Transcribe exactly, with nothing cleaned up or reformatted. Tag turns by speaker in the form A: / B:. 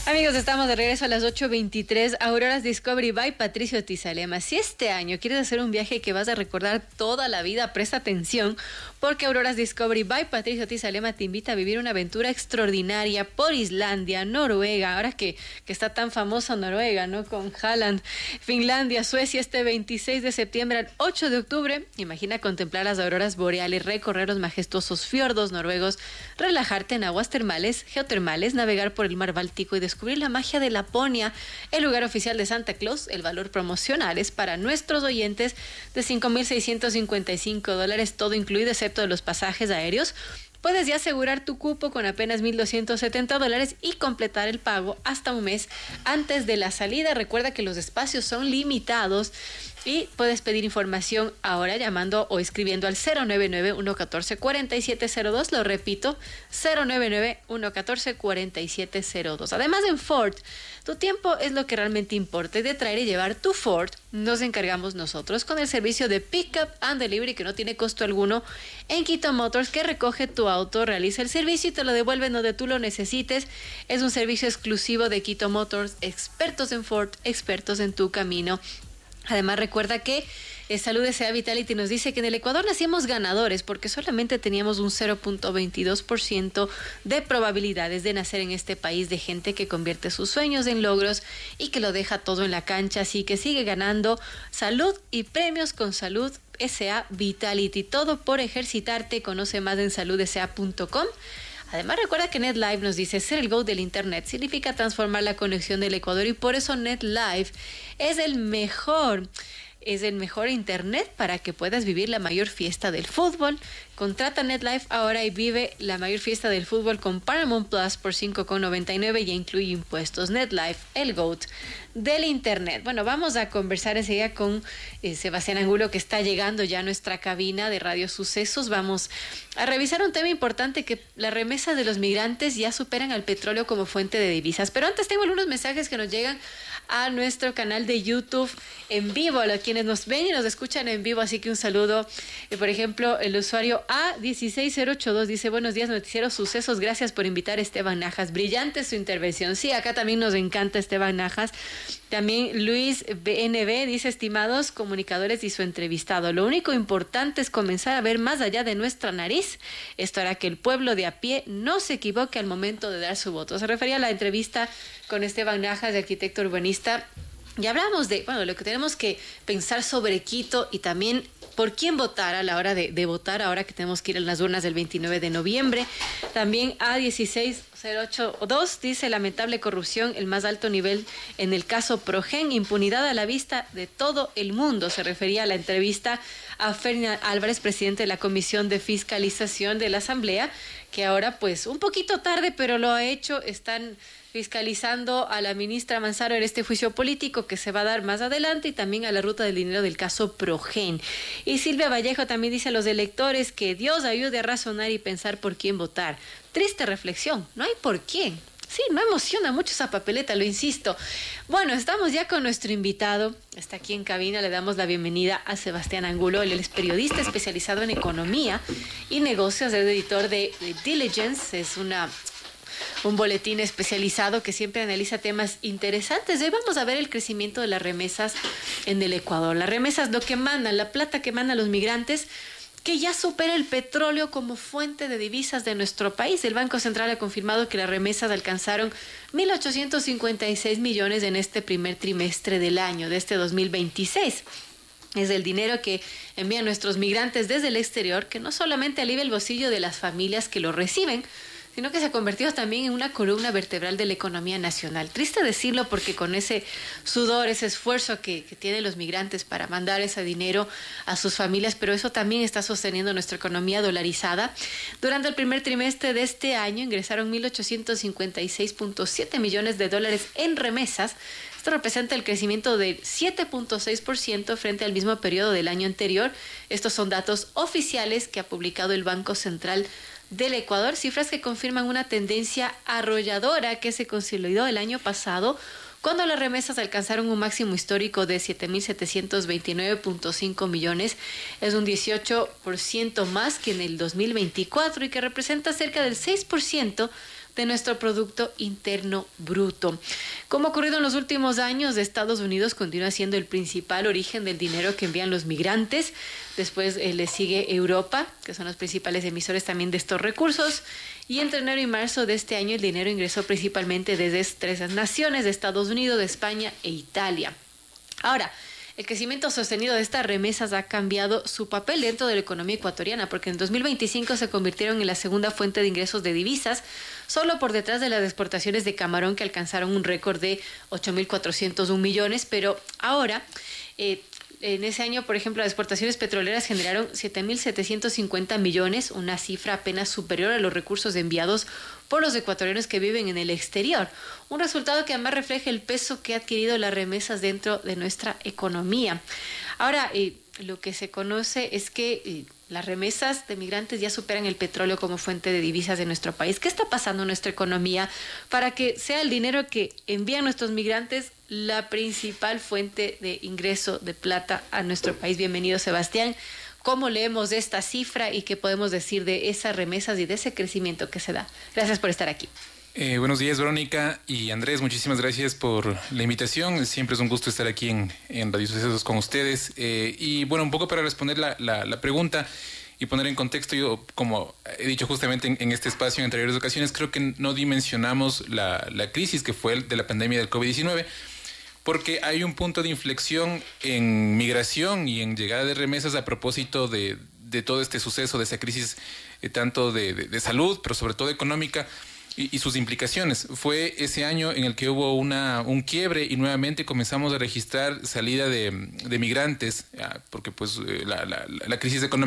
A: Amigos, estamos de regreso a las ocho veintitrés. Auroras Discovery by Patricio Tizalema. Si este año quieres hacer un viaje que vas a recordar toda la vida, presta atención, porque Auroras Discovery by Patricio Tizalema te invita a vivir una aventura extraordinaria por Islandia, Noruega, ahora que, que está tan famosa Noruega, ¿no? Con Haaland, Finlandia, Suecia, este veintiséis de septiembre al ocho de octubre. Imagina contemplar las auroras boreales, recorrer los majestuosos fiordos noruegos, relajarte en aguas termales, geotermales, navegar por el mar Báltico y descubrir la magia de Laponia, el lugar oficial de Santa Claus. El valor promocional es para nuestros oyentes de cinco mil seiscientos cincuenta y cinco dólares, todo incluido excepto de los pasajes aéreos. Puedes ya asegurar tu cupo con apenas mil doscientos setenta dólares y completar el pago hasta un mes antes de la salida. Recuerda que los espacios son limitados y puedes pedir información ahora llamando o escribiendo al cero nueve nueve, uno uno cuatro, cuatro siete cero dos. Lo repito, cero nueve nueve, uno uno cuatro, cuatro siete cero dos. Además, en Ford, tu tiempo es lo que realmente importa. Y de traer y llevar tu Ford, nos encargamos nosotros con el servicio de Pickup and Delivery, que no tiene costo alguno, en Quito Motors, que recoge tu auto, realiza el servicio y te lo devuelve donde tú lo necesites. Es un servicio exclusivo de Quito Motors, expertos en Ford, expertos en tu camino. Además, recuerda que eh, Salud S A Vitality nos dice que en el Ecuador nacimos ganadores porque solamente teníamos un cero punto veintidós por ciento de probabilidades de nacer en este país, de gente que convierte sus sueños en logros y que lo deja todo en la cancha. Así que sigue ganando salud y premios con Salud S A Vitality. Todo por ejercitarte. Conoce más en salud s a punto com. Además, recuerda que NetLife nos dice ser el go del Internet significa transformar la conexión del Ecuador, y por eso NetLife es el mejor, es el mejor Internet para que puedas vivir la mayor fiesta del fútbol. Contrata NetLife ahora y vive la mayor fiesta del fútbol con Paramount Plus por cinco con noventa y nueve, y incluye impuestos. NetLife, el GOAT del Internet. Bueno, vamos a conversar enseguida con eh, Sebastián Angulo, que está llegando ya a nuestra cabina de Radio Sucesos. Vamos a revisar un tema importante, que las remesas de los migrantes ya superan al petróleo como fuente de divisas. Pero antes tengo algunos mensajes que nos llegan a nuestro canal de YouTube en vivo, a los quienes nos ven y nos escuchan en vivo, así que un saludo. Eh, por ejemplo, el usuario A dieciséis cero ochenta y dos dice: buenos días, Noticiero Sucesos, gracias por invitar a Esteban Najas, brillante su intervención. Sí, acá también nos encanta Esteban Najas. También Luis B N B dice: estimados comunicadores y su entrevistado, lo único importante es comenzar a ver más allá de nuestra nariz. Esto hará que el pueblo de a pie no se equivoque al momento de dar su voto. Se refería a la entrevista con Esteban Najas, de arquitecto urbanista. Y hablamos de, bueno, lo que tenemos que pensar sobre Quito y también por quién votar a la hora de, de votar, ahora que tenemos que ir a las urnas del veintinueve de noviembre. También A dieciséis cero ochenta y dos dice: lamentable corrupción, el más alto nivel en el caso Progen, impunidad a la vista de todo el mundo. Se refería a la entrevista a Ferdinand Álvarez, presidente de la Comisión de Fiscalización de la Asamblea, que ahora pues un poquito tarde, pero lo ha hecho. Están fiscalizando a la ministra Manzaro en este juicio político que se va a dar más adelante, y también a la ruta del dinero del caso Progen. Y Silvia Vallejo también dice a los electores que Dios ayude a razonar y pensar por quién votar. Triste reflexión, no hay por quién. Sí, no emociona mucho esa papeleta, lo insisto. Bueno, estamos ya con nuestro invitado. Está aquí en cabina, le damos la bienvenida a Sebastián Angulo. Él es periodista especializado en economía y negocios, es editor de, de Diligence. Es una... un boletín especializado que siempre analiza temas interesantes. Hoy vamos a ver el crecimiento de las remesas en el Ecuador. Las remesas, lo que mandan, la plata que mandan los migrantes, que ya supera el petróleo como fuente de divisas de nuestro país. El Banco Central ha confirmado que las remesas alcanzaron mil ochocientos cincuenta y seis millones en este primer trimestre del año, de este dos mil veintiséis. Es el dinero que envían nuestros migrantes desde el exterior, que no solamente alivia el bolsillo de las familias que lo reciben, sino que se ha convertido también en una columna vertebral de la economía nacional. Triste decirlo, porque con ese sudor, ese esfuerzo que, que tienen los migrantes para mandar ese dinero a sus familias, pero eso también está sosteniendo nuestra economía dolarizada. Durante el primer trimestre de este año ingresaron mil ochocientos cincuenta y seis punto siete millones de dólares en remesas. Esto representa el crecimiento del siete punto seis por ciento frente al mismo periodo del año anterior. Estos son datos oficiales que ha publicado el Banco Central del Ecuador, cifras que confirman una tendencia arrolladora que se consolidó el año pasado, cuando las remesas alcanzaron un máximo histórico de siete mil setecientos veintinueve punto cinco millones. Es un dieciocho por ciento más que en el dos mil veinticuatro y que representa cerca del seis por ciento de nuestro Producto Interno Bruto. Como ha ocurrido en los últimos años, Estados Unidos continúa siendo el principal origen del dinero que envían los migrantes. Después eh, le sigue Europa, que son los principales emisores también de estos recursos. Y entre enero y marzo de este año el dinero ingresó principalmente desde tres naciones, de Estados Unidos, de España e Italia. Ahora, el crecimiento sostenido de estas remesas ha cambiado su papel dentro de la economía ecuatoriana, porque en dos mil veinticinco se convirtieron en la segunda fuente de ingresos de divisas, solo por detrás de las exportaciones de camarón, que alcanzaron un récord de ocho mil cuatrocientos un millones, pero ahora... Eh, En ese año, por ejemplo, las exportaciones petroleras generaron siete mil setecientos cincuenta millones, una cifra apenas superior a los recursos enviados por los ecuatorianos que viven en el exterior. Un resultado que además refleja el peso que ha adquirido las remesas dentro de nuestra economía. Ahora, eh, lo que se conoce es que eh, las remesas de migrantes ya superan el petróleo como fuente de divisas de nuestro país. ¿Qué está pasando en nuestra economía para que sea el dinero que envían nuestros migrantes la principal fuente de ingreso de plata a nuestro país? Bienvenido, Sebastián. ¿Cómo leemos esta cifra y qué podemos decir de esas remesas y de ese crecimiento que se da? Gracias por estar aquí.
B: Eh, buenos días, Verónica y Andrés. Muchísimas gracias por la invitación. Siempre es un gusto estar aquí en, en Radio Sucesos con ustedes. Eh, y bueno, un poco para responder la, la, la pregunta y poner en contexto, yo, como he dicho justamente en, en este espacio en anteriores ocasiones, creo que no dimensionamos la, la crisis que fue el de la pandemia del COVID diecinueve, porque hay un punto de inflexión en migración y en llegada de remesas a propósito de, de todo este suceso, de esa crisis eh, tanto de, de, de salud, pero sobre todo económica, y, y sus implicaciones. Fue ese año en el que hubo una, un quiebre y nuevamente comenzamos a registrar salida de, de migrantes, porque pues la, la, la crisis económica